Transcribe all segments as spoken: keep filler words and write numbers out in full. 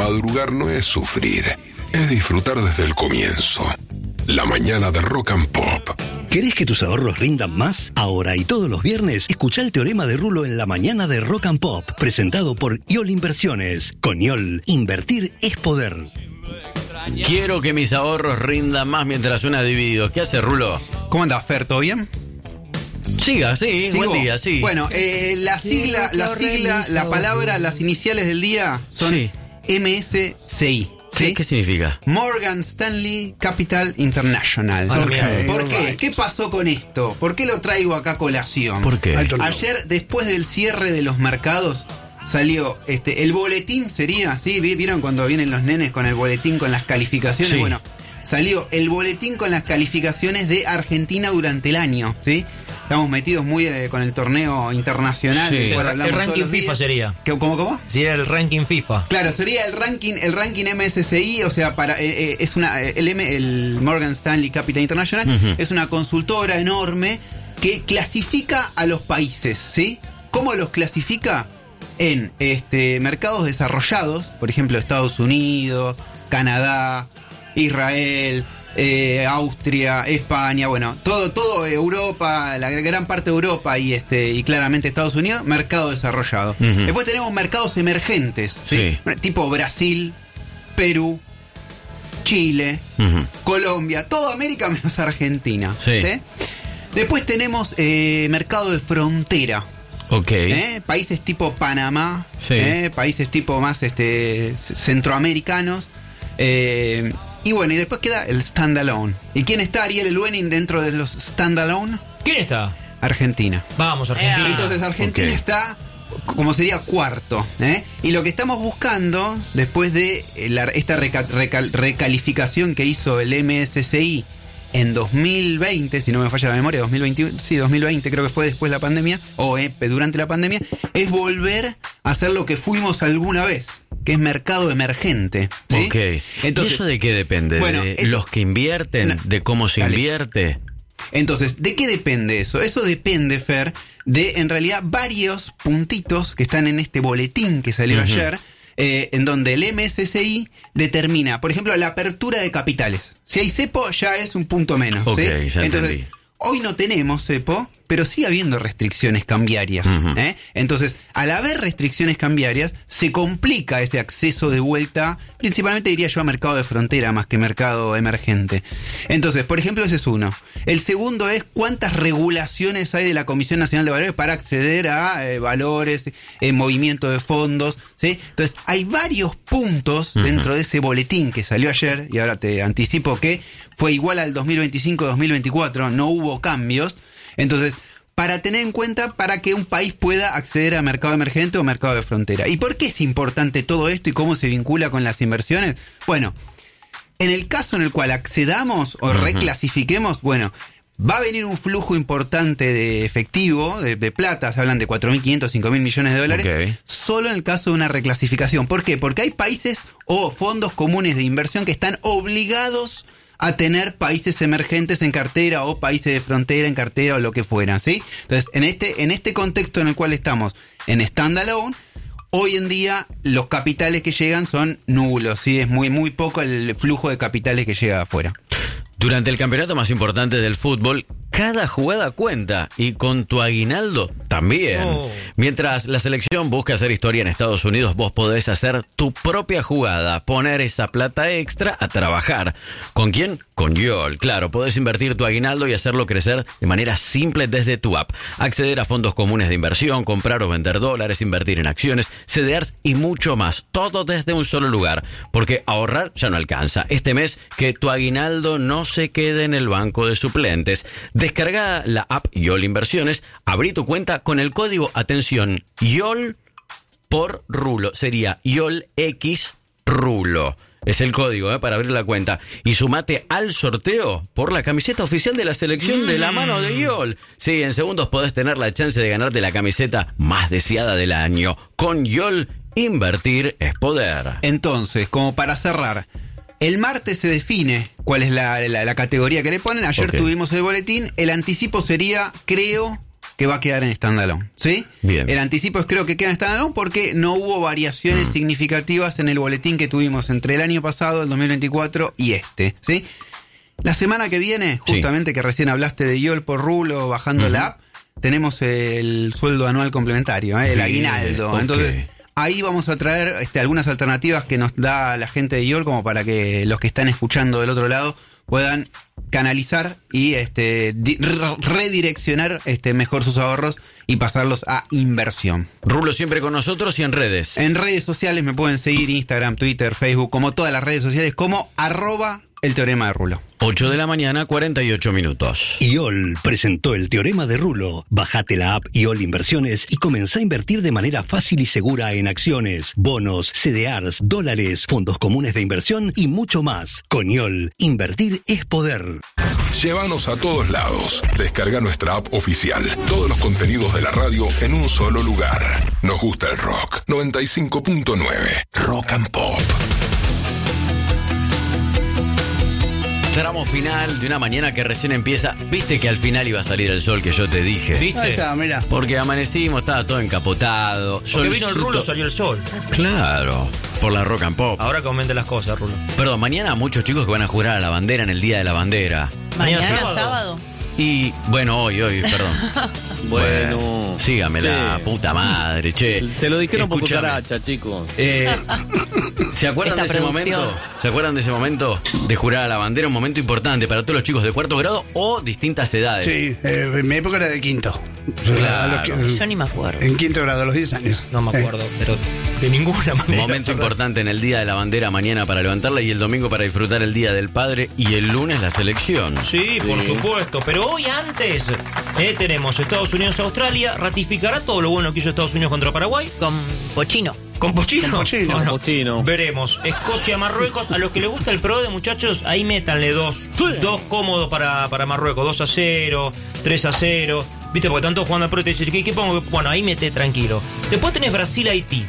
Madrugar no es sufrir, es disfrutar desde el comienzo. La mañana de Rock and Pop. ¿Querés que tus ahorros rindan más? Ahora y todos los viernes, escuchá el teorema de Rulo en la mañana de Rock and Pop, presentado por YOL Inversiones. Con YOL, invertir es poder. Quiero que mis ahorros rindan más mientras suena Divididos. ¿Qué hace, Rulo? ¿Cómo anda, Fer? ¿Todo bien? Siga, sí, ¿Sigo? Buen día, sí. Bueno, eh, la sigla, la sigla, la palabra, las iniciales del día son Sí. M S C I. ¿Qué, ¿Sí? ¿Qué significa? Morgan Stanley Capital International. Ah, ¿Por mira, qué? ¿Por right. qué? ¿Qué pasó con esto? ¿Por qué lo traigo acá a colación? ¿Por qué? Ayer, después del cierre de los mercados, salió este el boletín, sería, ¿sí? ¿Vieron cuando vienen los nenes con el boletín con las calificaciones? Sí. Bueno, salió el boletín con las calificaciones de Argentina durante el año, ¿sí? Estamos metidos muy eh, con el torneo internacional. Sí. del cual El hablamos ranking todos los FIFA días. sería. ¿Qué- ¿Cómo, cómo? Sería el ranking FIFA. Claro, sería el ranking, el ranking M S C I, o sea, para eh, eh, es una eh, el M, el Morgan Stanley Capital International, Ujú. es una consultora enorme que clasifica a los países, ¿sí? ¿Cómo los clasifica? En este mercados desarrollados, por ejemplo, Estados Unidos, Canadá, Israel, eh, Austria, España, bueno, todo, todo Europa, la gran parte de Europa y este y claramente Estados Unidos, mercado desarrollado. Ujú. Después tenemos mercados emergentes, ¿sí? Sí. Tipo Brasil, Perú, Chile, Ujú. Colombia, toda América menos Argentina. Sí. ¿Sí? Después tenemos eh, mercado de frontera. Ok. ¿Eh? Países tipo Panamá, Sí. ¿eh? Países tipo más este c- centroamericanos. eh, y bueno, y después queda el standalone. ¿Y quién está Ariel Elwenning dentro de los standalone? ¿Quién está? Argentina. Vamos, Argentina. Entonces Argentina Ok. está como sería cuarto, ¿eh? Y lo que estamos buscando después de eh, la- esta reca- recal- recalificación que hizo el M S C I en dos mil veinte, si no me falla la memoria, dos mil veintiuno, sí, dos mil veinte creo que fue después de la pandemia, o eh, durante la pandemia, es volver a hacer lo que fuimos alguna vez, que es mercado emergente. ¿sí? Ok. Entonces, ¿Y eso de qué depende? bueno, ¿De eso- los que invierten? No. ¿De cómo se Dale. invierte? Entonces, ¿de qué depende eso? Eso depende, Fer, de en realidad varios puntitos que están en este boletín que salió Ujú. ayer, eh, en donde el M S C I determina, por ejemplo, la apertura de capitales. Si hay cepo, ya es un punto menos. Ok, ¿sí? ya Entonces, entendí. hoy no tenemos cepo, pero sigue habiendo restricciones cambiarias. Ujú. ¿eh? Entonces, al haber restricciones cambiarias, se complica ese acceso de vuelta, principalmente diría yo a mercado de frontera más que mercado emergente. Entonces, por ejemplo, ese es uno. El segundo es cuántas regulaciones hay de la Comisión Nacional de Valores para acceder a eh, valores, eh, movimiento de fondos. ¿sí? Entonces, hay varios puntos Ujú. dentro de ese boletín que salió ayer, y ahora te anticipo que fue igual al dos mil veinticinco dos mil veinticuatro, no hubo cambios. Entonces, para tener en cuenta para que un país pueda acceder a mercado emergente o mercado de frontera. ¿Y por qué es importante todo esto y cómo se vincula con las inversiones? Bueno, en el caso en el cual accedamos o Ujú. reclasifiquemos, bueno, va a venir un flujo importante de efectivo, de, de plata, se hablan de cuatro mil quinientos, cinco mil millones de dólares, Ok. solo en el caso de una reclasificación. ¿Por qué? Porque hay países o fondos comunes de inversión que están obligados a tener países emergentes en cartera o países de frontera en cartera o lo que fuera, ¿sí? Entonces, en este, en este contexto en el cual estamos en standalone, hoy en día los capitales que llegan son nulos, ¿sí? Es muy, muy poco el flujo de capitales que llega de afuera. Durante el campeonato más importante del fútbol, cada jugada cuenta y con tu aguinaldo también. Oh. Mientras la selección busca hacer historia en Estados Unidos, vos podés hacer tu propia jugada, poner esa plata extra a trabajar. ¿Con quién? Con YOL. Claro, podés invertir tu aguinaldo y hacerlo crecer de manera simple desde tu app. Acceder a fondos comunes de inversión, comprar o vender dólares, invertir en acciones, C D Rs y mucho más. Todo desde un solo lugar. Porque ahorrar ya no alcanza. Este mes, que tu aguinaldo no se quede en el banco de suplentes. Descarga la app YOL Inversiones, abrí tu cuenta con el código, atención, YOL por Rulo. Sería YOLX Rulo. Es el código ¿eh? para abrir la cuenta. Y sumate al sorteo por la camiseta oficial de la selección mm. de la mano de YOL. Sí, en segundos podés tener la chance de ganarte la camiseta más deseada del año. Con YOL, invertir es poder. Entonces, como para cerrar, el martes se define cuál es la, la, la categoría que le ponen. Ayer Ok. tuvimos el boletín. El anticipo sería, creo, que va a quedar en standalone, ¿sí? Bien. El anticipo es creo que queda en standalone porque no hubo variaciones mm. significativas en el boletín que tuvimos entre el año pasado, el dos mil veinticuatro, y este, ¿sí? La semana que viene, justamente sí. que recién hablaste de Yol por Rulo bajando uh-huh. la app, tenemos el sueldo anual complementario, ¿eh? el aguinaldo. Okay. Entonces, ahí vamos a traer este, algunas alternativas que nos da la gente de Yol como para que los que están escuchando del otro lado puedan canalizar y este di- redireccionar este mejor sus ahorros y pasarlos a inversión. Rulo siempre con nosotros y en redes. En redes sociales me pueden seguir, Instagram, Twitter, Facebook, como todas las redes sociales, como arroba el teorema de Rulo. ocho de la mañana, cuarenta y ocho minutos. IOL presentó el teorema de Rulo. Bajate la app IOL Inversiones y comenzá a invertir de manera fácil y segura en acciones, bonos, C D Rs, dólares, fondos comunes de inversión y mucho más. Con IOL, invertir es poder. Llévanos a todos lados. Descarga nuestra app oficial. Todos los contenidos de la radio en un solo lugar. Nos gusta el rock. noventa y cinco punto nueve. Rock and Pop. Tramo final de una mañana que recién empieza. Viste que al final iba a salir el sol que yo te dije. ¿Viste? Ahí está, mira. Porque amanecimos, estaba todo encapotado. Porque vino el Rulo, salió el sol. Claro, por la Rock and Pop. Ahora que aumenten las cosas, Rulo. Perdón, mañana muchos chicos que van a jurar a la bandera en el Día de la Bandera. Mañana, Mañana sábado. sábado. Y, bueno, hoy, hoy, perdón. Bueno, bueno sígame che. la puta madre, che. Se lo dijeron por Escúchame. cucaracha, chicos. Eh, ¿Se acuerdan Esta de ese producción. momento? ¿Se acuerdan de ese momento de jurar a la bandera? Un momento importante para todos los chicos de cuarto grado o distintas edades. Sí, eh, en mi época era de quinto. Claro. A los que- Yo ni me acuerdo. en quinto grado, a los diez años. No me acuerdo, pero de ninguna manera. Momento importante en el Día de la Bandera mañana para levantarla y el domingo para disfrutar el Día del Padre y el lunes la selección. Sí, por supuesto. Pero hoy antes eh, tenemos Estados Unidos-Australia. ¿Ratificará todo lo bueno que hizo Estados Unidos contra Paraguay? Con Pochino. ¿Con Pochino? Con Pochino. Bueno, Con Pochino. Veremos. Escocia-Marruecos. A los que les gusta el pro de muchachos, ahí métanle dos. Dos cómodos para, para Marruecos. dos a cero, tres a cero. Viste, porque tanto jugando al pro y te dicen, ¿qué, qué pongo? Bueno, ahí mete tranquilo. Después tenés Brasil-Haití.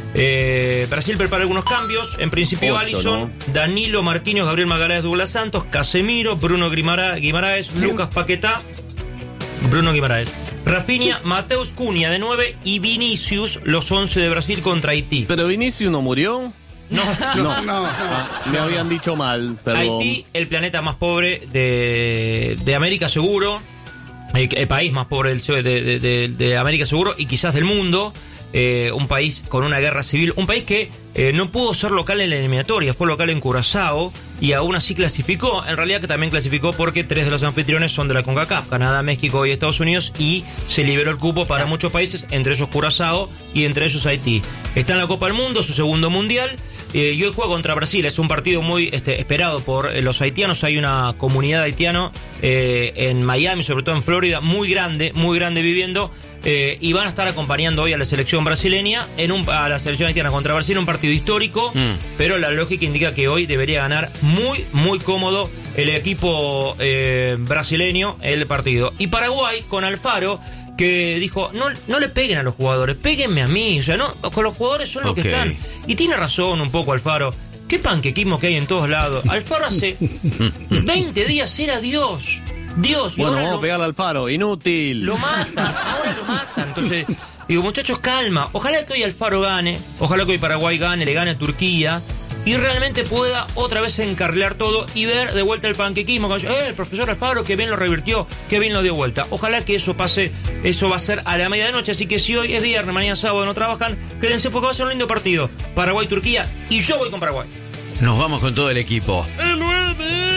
Eh, Brasil prepara algunos cambios. En principio, Ocho, Alisson, ¿no? Danilo, Marquinhos, Gabriel Magaláes, Douglas Santos, Casemiro, Bruno Guimara- Guimaraes, Lucas Paquetá, Bruno Guimaraes, Rafinha, Mateus Cunha de nueve y Vinicius, los once de Brasil contra Haití. ¿Pero Vinicius no murió? No, No, no. Ah, me habían dicho mal, perdón. Haití, el planeta más pobre de, de América seguro, el, el país más pobre del, de, de, de, de América seguro y quizás del mundo. Eh, un país con una guerra civil, un país que eh, no pudo ser local en la eliminatoria, fue local en Curazao y aún así clasificó, en realidad que también clasificó porque tres de los anfitriones son de la CONCACAF, Canadá, México y Estados Unidos, y se liberó el cupo para muchos países, entre ellos Curazao y entre ellos Haití. Está en la Copa del Mundo, su segundo mundial, eh, y hoy juega contra Brasil, es un partido muy este, esperado por eh, los haitianos, hay una comunidad haitiana eh, en Miami, sobre todo en Florida, muy grande, muy grande viviendo. Eh, y van a estar acompañando hoy a la selección brasileña en un, a la selección haitiana contra Brasil, un partido histórico, mm. pero la lógica indica que hoy debería ganar muy, muy cómodo el equipo eh, brasileño el partido. Y Paraguay con Alfaro, que dijo, no, no le peguen a los jugadores, péguenme a mí, o sea, no, con los jugadores son los Okay. que están. Y tiene razón un poco Alfaro, qué panquequismo que hay en todos lados. Alfaro hace veinte días era Dios. Dios, y Bueno, ahora vamos lo- a pegarle al Faro, inútil. lo matan, ahora lo matan. Entonces, digo, muchachos, calma. Ojalá que hoy Alfaro gane, ojalá que hoy Paraguay gane, le gane a Turquía y realmente pueda otra vez encarrilar todo y ver de vuelta el panquequismo. Cuando dice, eh, el profesor Alfaro, que bien lo revirtió, que bien lo dio vuelta. Ojalá que eso pase, eso va a ser a la medianoche. Así que si hoy es viernes, mañana sábado no trabajan, quédense porque va a ser un lindo partido. Paraguay-Turquía y yo voy con Paraguay. Nos vamos con todo el equipo. ¡El nueve!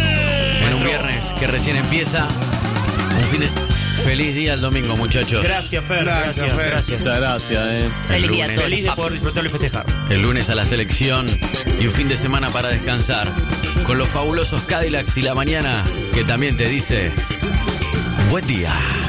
En un viernes que recién empieza. Un fin de... Feliz día el domingo, muchachos. Gracias, Fer. Gracias, Gracias, Fer. gracias. Muchas gracias, eh. Feliz día a lunes. todos. Feliz de poder disfrutarlo y festejar. El lunes a la selección y un fin de semana para descansar. Con los fabulosos Cadillacs y la mañana que también te dice buen día.